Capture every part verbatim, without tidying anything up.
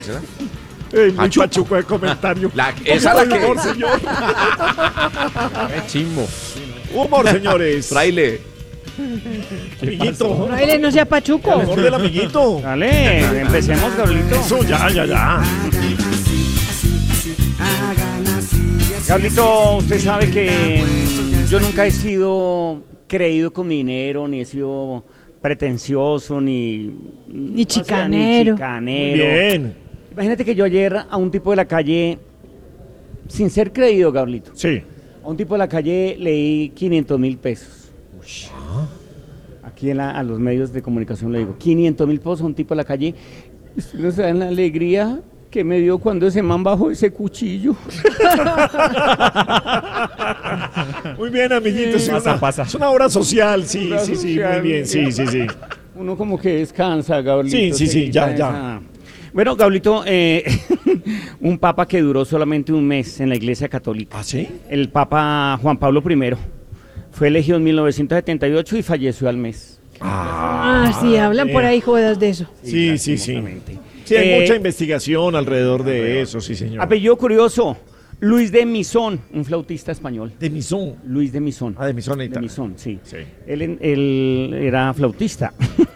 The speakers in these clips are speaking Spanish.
¿Será? Ey, muy pachuco de comentario. La, esa la que... Humor, señor. Qué chimbo. Humor, señores. Fraile. Amiguito. Fraile, no sea pachuco. El humor del amiguito. Dale, empecemos, Gablito. Eso, ya, ya, ya. Gablito, usted sabe que mm, yo nunca he sido creído con mi dinero, ni he sido pretencioso, ni... Ni o sea, chicanero. ni chicanero. Bien. Imagínate que yo ayer a un tipo de la calle, sin ser creído, Gablito, Sí. a un tipo de la calle leí quinientos mil pesos. Aquí en la- a los medios de comunicación le digo, quinientos mil pesos a un tipo de la calle. Ustedes no saben la alegría que me dio cuando ese man bajó ese cuchillo. Muy bien, amiguito. Es Pasa, una, pasa. es una obra social. Sí, Obra sí, sí. social. Muy bien. Sí, sí, sí. Uno como que descansa, Gablito. Sí, sí, se sí, quita ya, ya. esa- Bueno, Gablito, eh, un papa que duró solamente un mes en la Iglesia Católica. ¿Ah, sí? El Papa Juan Pablo primero. Fue elegido en mil novecientos setenta y ocho y falleció al mes. Ah, sí, hablan por ahí jodas de eso. Sí, sí, sí. lastimosamente. Sí, hay Eh, mucha investigación alrededor de eso, sí, señor. Apellido curioso, Luis de Misón, un flautista español. De Misón. Luis de Misón. Ah, de Misón, De Italia. Misón, sí. Sí. Él, en- él era flautista.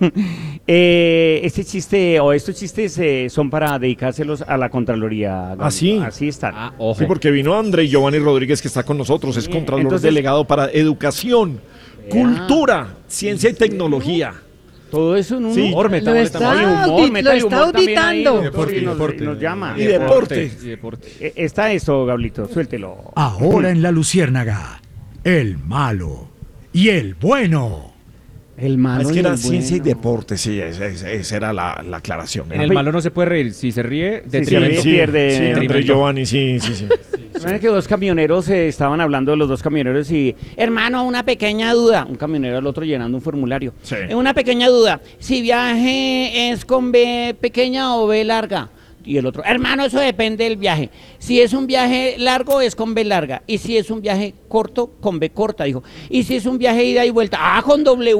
Eh, este chiste o estos chistes eh, son para dedicárselos a la Contraloría. Gabriel. ¿Ah, sí? Así están. Ah, ojo. Sí, porque vino André Giovanni Rodríguez, que está con nosotros, es Sí, Contralor entonces- Delegado para Educación, Cultura, Ciencia y Tecnología. Todo eso en un Sí. Humor, Lo metamos está, también. humor, audit- lo métale está humor también ahí, auditando. doctor, y nos, Deporte. nos llama. Y deporte. Y deporte. Eh, Está esto, Gablito, suéltelo. Ahora en La Luciérnaga, el malo y el bueno. El malo. es que y era el ciencia y bueno. deporte, sí, esa, esa- esa era la, la aclaración. En el malo no se puede reír. Si se ríe, Sí, detrimento. sí, pierde. Sí, André Detrimento. Giovanni, sí, sí, sí. Imagínate que dos camioneros eh, estaban hablando de los dos camioneros y, hermano, una pequeña duda. Un camionero al otro llenando un formulario. Sí. Eh, Una pequeña duda. Si viaje es con B pequeña o B larga. Y el otro, hermano, eso depende del viaje. Si es un viaje largo, es con B larga. Y si es un viaje corto, con B corta, dijo. Y si es un viaje ida y vuelta, ah, con W.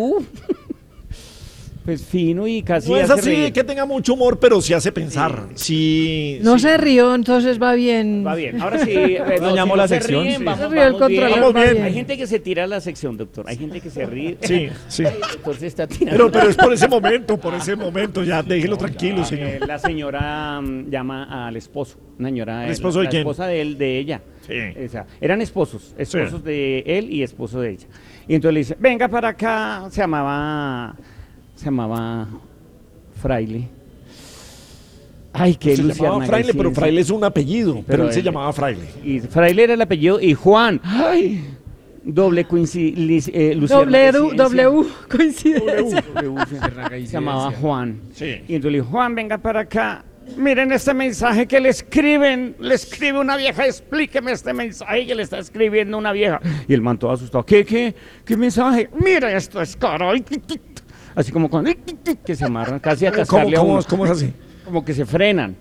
Pues fino y casi No es hace así reír. que tenga mucho humor, pero sí hace pensar. Sí. No sí. se rió, entonces va bien. Va bien. Ahora sí. eh, no, Dañamos si la no se sección, ríen, sí. vamos, Se rió el vamos bien. controlador, Vamos va bien. bien. Hay gente que se tira a la sección, doctor. Hay gente que se ríe. Sí, sí. El doctor se está tirando. Pero, pero es por ese momento, por ese momento. Ya déjelo tranquilo, Eh, señor. La señora mm, llama al esposo. Una señora. ¿El esposo la, de quién? La esposa de él, de ella. Sí. O sea, eran esposos. Esposos de él y esposo de ella. Y entonces le dice, venga para acá. Se llamaba. Se llamaba. Fraile. Ay, qué Se llamaba luciérnaga, Fraile, sí, pero sí. Fraile es un apellido. Pero, pero él se él- llamaba Fraile. Y Fraile era el apellido y Juan. Ay, doble coincidencia. Eh, W, W, coincidencia. Se llamaba Juan. Sí. Y entonces le dijo, Juan, venga para acá. Miren este mensaje que le escriben. Le escribe una vieja. Explíqueme este mensaje que le está escribiendo una vieja. Y el man todo asustado. ¿Qué, qué, qué mensaje? Mira, esto es caro. Así como con... Que se amarran casi a ¿Cómo, cascarle a cómo, uno. cómo es así? Como que se frenan.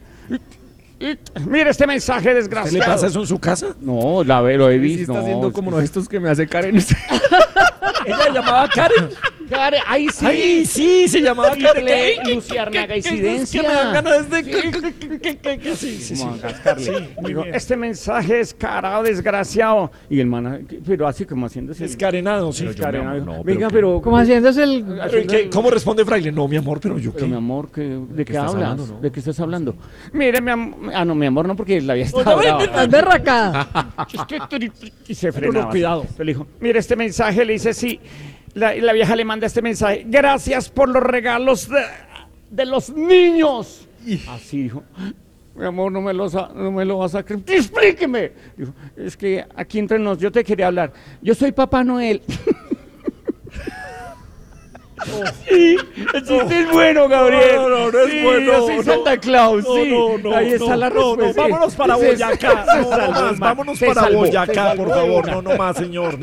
Mira este mensaje ¿Qué desgraciado. le pasa eso en su casa? No, la ve- lo he Sí, visto. está no, haciendo es como que- los gestos que me hace Karen. Ella llamaba Karen. Karen, ahí sí. ¡Ay, sí! Se llamaba Karen. Triple Luciérnaga incidencia. Es que me dan ganas de... Sí, sí, sí. Como a cascarle. Sí, muy Digo, bien. este mensaje es carado, desgraciado. Y el man, pero así como haciéndose. Descarenado, sí. descarenado, dijo, No, pero Venga, ¿qué? pero. Como haciéndose el... Pero ¿y qué? ¿Cómo responde Fraile? No, mi amor, pero yo Pero qué. mi amor, ¿qué- ¿de qué, estás hablas? hablando, no? ¿De qué estás hablando? Mire, mi amor. Ah, no, mi amor, no, porque la había estado brava. Estás berracada. Y se Pero frenaba. cuidado. Entonces le dijo, mire este mensaje, le dice, sí. La, la vieja le manda este mensaje. Gracias por los regalos de, de los niños. Así dijo. Mi amor, no me, lo, sa- no me lo vas a creer. Explíqueme. Dijo, es que aquí entre nos, yo te quería hablar. Yo soy Papá Noel. Sí, el chiste es bueno, Gabriel. No, no, no es Sí, bueno, Yo soy no. Santa Claus, No, sí. no, no, Ahí está no, la no, no, respuesta. vámonos para Se- Boyacá. se No, no salvó, más, man. vámonos Se para salvó, se Boyacá, salvó por de favor. una. No, no más, señor.